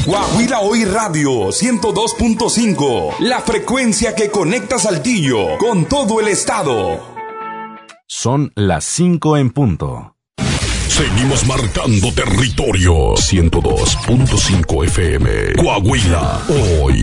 Coahuila Hoy Radio 102.5, la frecuencia que conecta Saltillo con todo el estado. Son las 5 en punto. Seguimos marcando territorio. 102.5 FM. Coahuila Hoy.